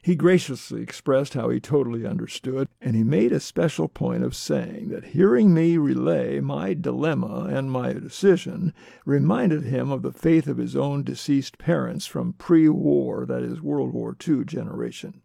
He graciously expressed how he totally understood, and he made a special point of saying that hearing me relay my dilemma and my decision reminded him of the faith of his own deceased parents from pre-war, that is, World War II generation.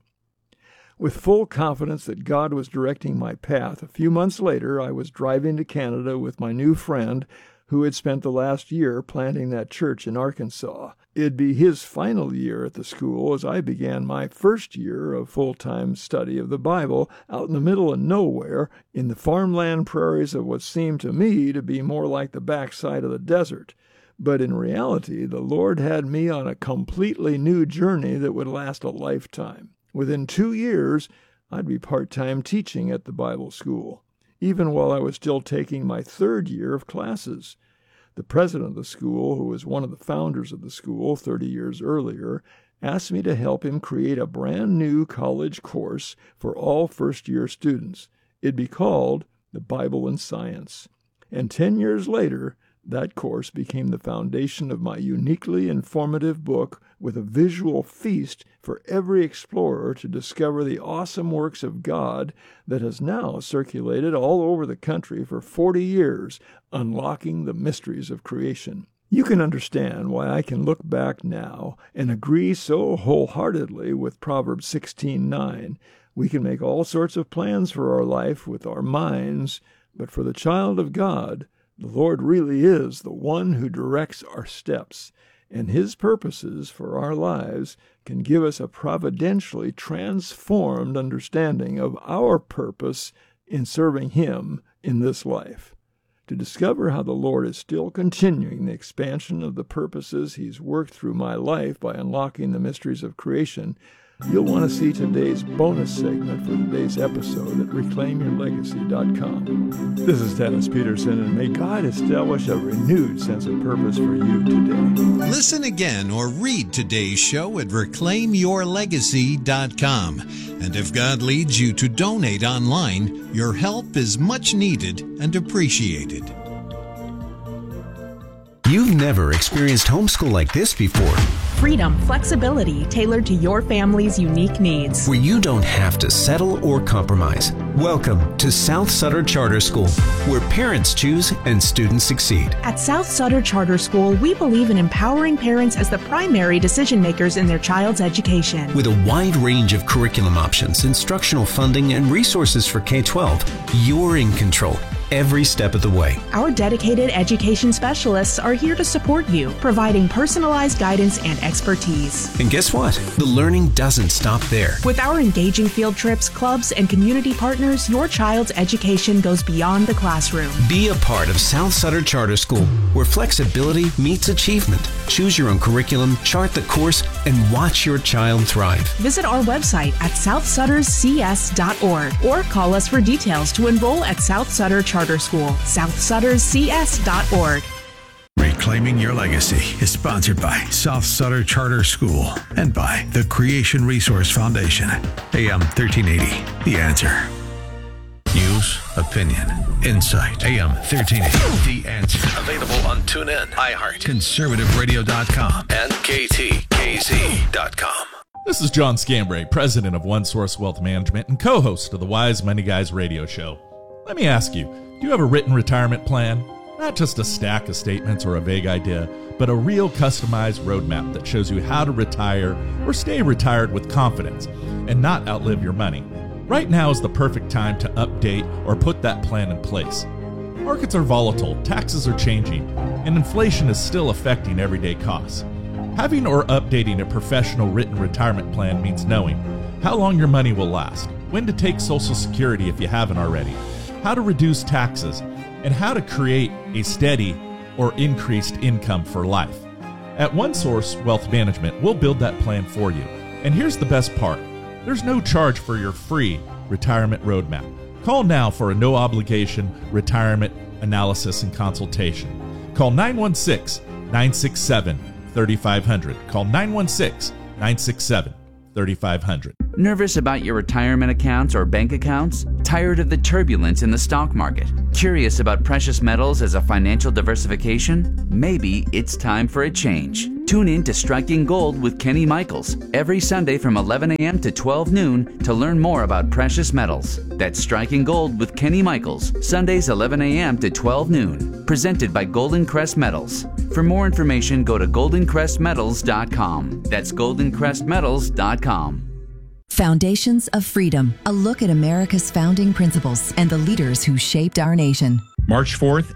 With full confidence that God was directing my path, a few months later I was driving to Canada with my new friend who had spent the last year planting that church in Arkansas. It'd be his final year at the school as I began my first year of full-time study of the Bible out in the middle of nowhere in the farmland prairies of what seemed to me to be more like the backside of the desert. But in reality, the Lord had me on a completely new journey that would last a lifetime. Within 2 years, I'd be part-time teaching at the Bible school, even while I was still taking my 3rd year of classes. The president of the school, who was one of the founders of the school 30 years earlier, asked me to help him create a brand new college course for all first-year students. It'd be called The Bible and Science. And 10 years later, that course became the foundation of my uniquely informative book with a visual feast for every explorer to discover the awesome works of God that has now circulated all over the country for 40 years, unlocking the mysteries of creation. You can understand why I can look back now and agree so wholeheartedly with Proverbs 16:9. We can make all sorts of plans for our life with our minds, but for the child of God, the Lord really is the one who directs our steps, and His purposes for our lives can give us a providentially transformed understanding of our purpose in serving Him in this life. To discover how the Lord is still continuing the expansion of the purposes He's worked through my life by unlocking the mysteries of creation, you'll want to see today's bonus segment for today's episode at reclaimyourlegacy.com. This is Dennis Peterson, and may God establish a renewed sense of purpose for you today. Listen again or read today's show at reclaimyourlegacy.com. And if God leads you to donate online, your help is much needed and appreciated. You've never experienced homeschool like this before. Freedom, flexibility, tailored to your family's unique needs. Where you don't have to settle or compromise. Welcome to South Sutter Charter School, where parents choose and students succeed. At South Sutter Charter School, we believe in empowering parents as the primary decision makers in their child's education. With a wide range of curriculum options, instructional funding, and resources for K-12, you're in control every step of the way. Our dedicated education specialists are here to support you, providing personalized guidance and expertise. And guess what? The learning doesn't stop there. With our engaging field trips, clubs, and community partners, your child's education goes beyond the classroom. Be a part of South Sutter Charter School, where flexibility meets achievement. Choose your own curriculum, chart the course, and watch your child thrive. Visit our website at southsutterscs.org or call us for details to enroll at South Sutter Charter School, southsutterscs.org. Reclaiming Your Legacy is sponsored by South Sutter Charter School and by the Creation Resource Foundation. AM 1380, The Answer. News, opinion, insight. AM 1380, The Answer. Available on TuneIn, iHeart, conservativeradio.com, and KTKZ.com. This is John Scambray, president of One Source Wealth Management and co-host of the Wise Money Guys radio show. Let me ask you, do you have a written retirement plan? Not just a stack of statements or a vague idea, but a real customized roadmap that shows you how to retire or stay retired with confidence and not outlive your money. Right now is the perfect time to update or put that plan in place. Markets are volatile, taxes are changing, and inflation is still affecting everyday costs. Having or updating a professional written retirement plan means knowing how long your money will last, when to take Social Security if you haven't already, how to reduce taxes, and how to create a steady or increased income for life. At OneSource Wealth Management, we'll build that plan for you. And here's the best part. There's no charge for your free retirement roadmap. Call now for a no-obligation retirement analysis and consultation. Call 916-967-3500. Call 916-967-3500. Nervous about your retirement accounts or bank accounts? Tired of the turbulence in the stock market? Curious about precious metals as a financial diversification? Maybe it's time for a change. Tune in to Striking Gold with Kenny Michaels every Sunday from 11 a.m. to 12 noon to learn more about precious metals. That's Striking Gold with Kenny Michaels, Sundays 11 a.m. to 12 noon. Presented by Golden Crest Metals. For more information, go to goldencrestmetals.com. That's goldencrestmetals.com. Foundations of Freedom, a look at America's founding principles and the leaders who shaped our nation. March 4th,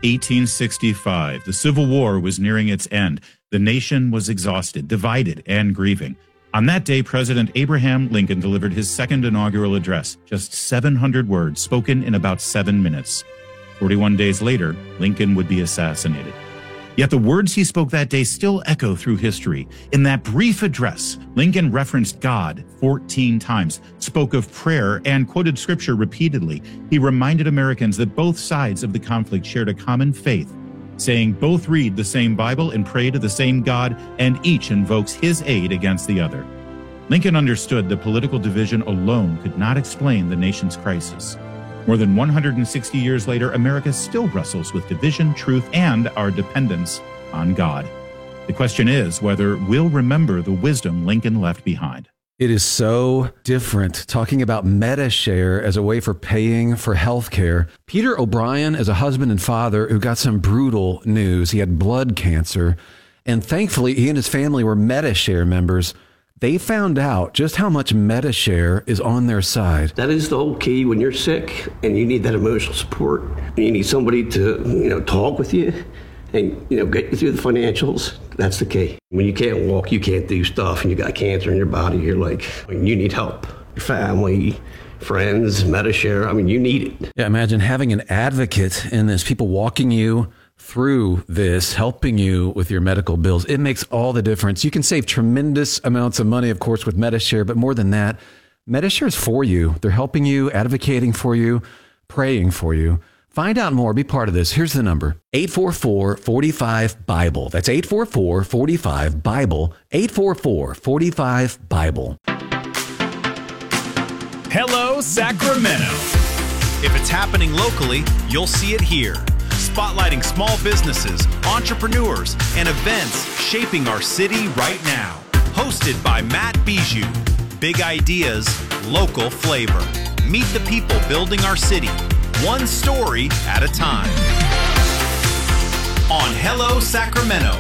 1865. The Civil War was nearing its end. The nation was exhausted, divided, and grieving. On that day, President Abraham Lincoln delivered his second inaugural address, just 700 words spoken in about 7 minutes. 41 days later, Lincoln would be assassinated. Yet the words he spoke that day still echo through history. In that brief address, Lincoln referenced God 14 times, spoke of prayer, and quoted scripture repeatedly. He reminded Americans that both sides of the conflict shared a common faith, saying both read the same Bible and pray to the same God, and each invokes his aid against the other. Lincoln understood that political division alone could not explain the nation's crisis. More than 160 years later, America still wrestles with division, truth, and our dependence on God. The question is whether we'll remember the wisdom Lincoln left behind. It is so different talking about MediShare as a way for paying for health care. Peter O'Brien is a husband and father who got some brutal news. He had blood cancer, and thankfully he and his family were MediShare members. They found out just how much MediShare is on their side. That is the whole key when you're sick and you need that emotional support. You need somebody to, talk with you and, get you through the financials. That's the key. When you can't walk, you can't do stuff, and you got cancer in your body, you're like, you need help. Your family, friends, MediShare, you need it. Yeah, imagine having an advocate in this, people walking you through this, helping you with your medical bills. It makes all the difference. You can save tremendous amounts of money, of course, with MediShare, but more than that, MediShare is for you. They're helping you, advocating for you, praying for you. Find out more. Be part of this. Here's the number. 844-45-BIBLE. That's 844-45-BIBLE. 844-45-BIBLE. Hello, Sacramento. If it's happening locally, you'll see it here. Spotlighting small businesses, entrepreneurs, and events shaping our city right now. Hosted by Matt Bijou. Big ideas, local flavor. Meet the people building our city, one story at a time. On Hello, Sacramento.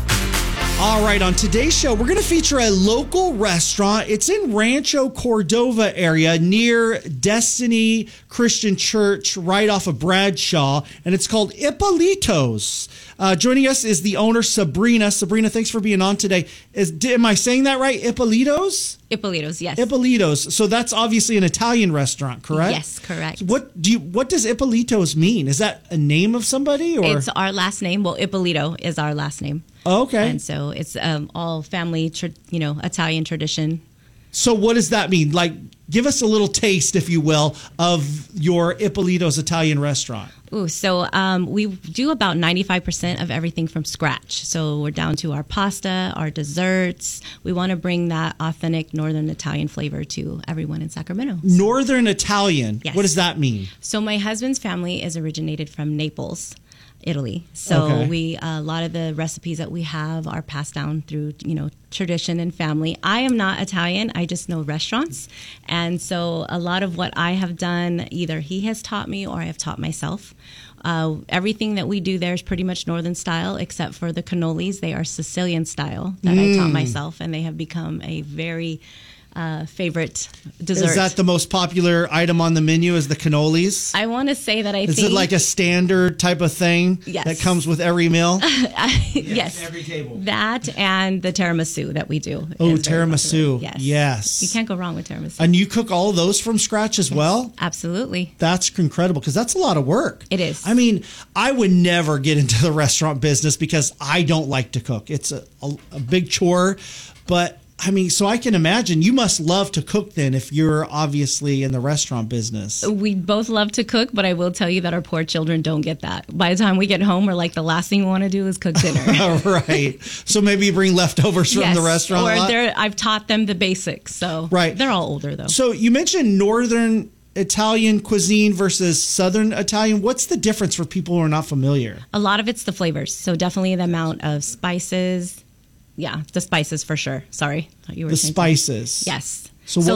All right, on today's show, we're going to feature a local restaurant. It's in Rancho Cordova area near Destiny Christian Church, right off of Bradshaw, and it's called Ippolito's. Joining us is the owner, Sabrina. Sabrina, thanks for being on today. Am I saying that right? Ippolito's? Ippolito's, yes. Ippolito's. So that's obviously an Italian restaurant, correct? Yes, correct. What does Ippolito's mean? Is that a name of somebody? Or? It's our last name. Well, Ippolito is our last name. Okay. And so it's all family, Italian tradition. So what does that mean? Like, give us a little taste, if you will, of your Ippolito's Italian restaurant. Ooh, so we do about 95% of everything from scratch. So we're down to our pasta, our desserts. We want to bring that authentic Northern Italian flavor to everyone in Sacramento. Northern Italian? Yes. What does that mean? So my husband's family is originated from Naples, Italy. So a lot of the recipes that we have are passed down through, tradition and family. I am not Italian. I just know restaurants. And so a lot of what I have done, either he has taught me or I have taught myself. Everything that we do there is pretty much Northern style, except for the cannolis. They are Sicilian style that I taught myself, and they have become a very favorite dessert. Is that the most popular item on the menu, is the cannolis? I want to say that Is it like a standard type of thing that comes with every meal? Yes. Every table. That and the tiramisu that we do. Oh, tiramisu. Yes. You can't go wrong with tiramisu. And you cook all of those from scratch as well? Absolutely. That's incredible, because that's a lot of work. It is. I mean, I would never get into the restaurant business because I don't like to cook. It's a big chore, but so I can imagine you must love to cook then if you're obviously in the restaurant business. We both love to cook, but I will tell you that our poor children don't get that. By the time we get home, we're like, the last thing we want to do is cook dinner. Right. So maybe you bring leftovers from the restaurant. Or I've taught them the basics. So they're all older though. So you mentioned Northern Italian cuisine versus Southern Italian. What's the difference for people who are not familiar? A lot of it's the flavors. So definitely the amount of spices, Yeah, the spices for sure. Sorry, thought you were the saying spices. Something. Yes. So